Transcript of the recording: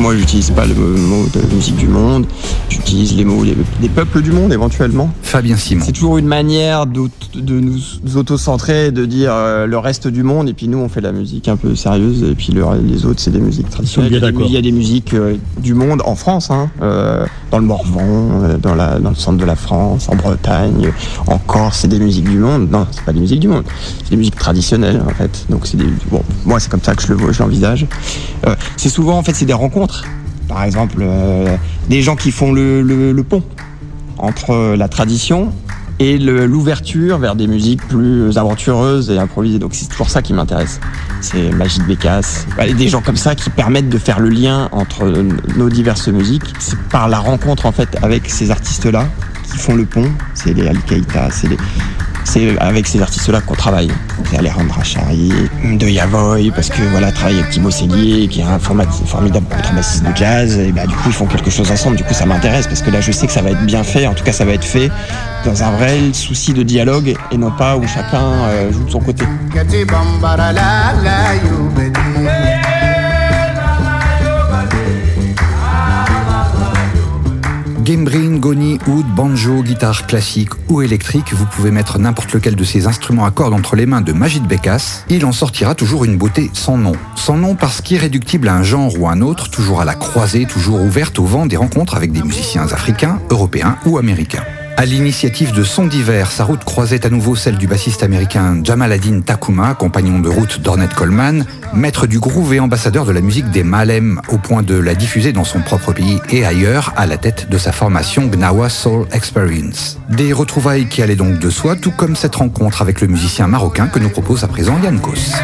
moi, j'utilise pas le mot de musique du monde. J'utilise les mots des peuples du monde, éventuellement. Fabien Simon. C'est toujours une manière de nous auto-centrer, de dire le reste du monde, et puis nous, on fait la musique un peu sérieuse, et puis les autres, c'est des musiques traditionnelles. Il y a des musiques du monde en France, dans le Morvan, dans le centre de la France, en Bretagne, en Corse, c'est des musiques du monde. Non, c'est pas des musiques du monde, c'est des musiques traditionnelles, en fait. Donc moi, c'est comme ça que je l'envisage. C'est souvent, en fait, c'est des rencontres. Par exemple, des gens qui font le pont entre la tradition et l'ouverture vers des musiques plus aventureuses et improvisées. Donc c'est toujours ça qui m'intéresse. C'est Magid Bécasse, des gens comme ça qui permettent de faire le lien entre nos diverses musiques. C'est par la rencontre en fait avec ces artistes-là qui font le pont. C'est les Ali Keïta, c'est avec ces artistes-là qu'on travaille. C'est Alejandro Achari, de Yavoy, parce que travaille avec Thibaut Sellier, qui est un formidable contrebassiste de jazz, et du coup ils font quelque chose ensemble, du coup ça m'intéresse, parce que là je sais que ça va être bien fait, en tout cas ça va être fait dans un vrai souci de dialogue, et non pas où chacun joue de son côté. Guembrin, goni, oud, banjo, guitare classique ou électrique, vous pouvez mettre n'importe lequel de ces instruments à cordes entre les mains de Magid Bécasse. Il en sortira toujours une beauté sans nom. Sans nom parce qu'irréductible à un genre ou un autre, toujours à la croisée, toujours ouverte au vent des rencontres avec des musiciens africains, européens ou américains. À l'initiative de Sons d'hiver, sa route croisait à nouveau celle du bassiste américain Jamal Ad-Din Tacuma, compagnon de route d'Ornette Coleman, maître du groove et ambassadeur de la musique des Malem, au point de la diffuser dans son propre pays et ailleurs, à la tête de sa formation Gnawa Soul Experience. Des retrouvailles qui allaient donc de soi, tout comme cette rencontre avec le musicien marocain que nous propose à présent Yann Kos.